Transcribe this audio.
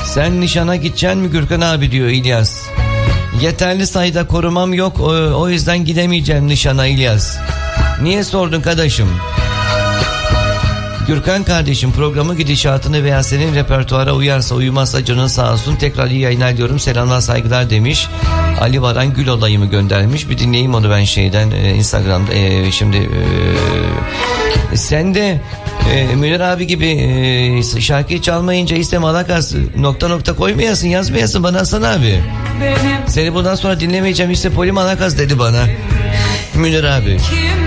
Sen nişana gideceksin mi Gürkan abi diyor İlyas. Yeterli sayıda korumam yok, o yüzden gidemeyeceğim nişana İlyas. Niye sordun kardeşim? Gürkan kardeşim, programı gidişatını veya senin repertuara uyarsa uymazsa canın sağ olsun, tekrar iyi yayınlar diyorum, selamlar saygılar demiş. Ali Varan Gül olayımı göndermiş, bir dinleyeyim onu ben şeyden Instagram'da. Şimdi sen de Münir abi gibi şarkıyı çalmayınca istem alakas nokta koymayasın, yazmayasın bana Hasan abi. Seni bundan sonra dinlemeyeceğim, işte Poli Malakas dedi bana Münir abi.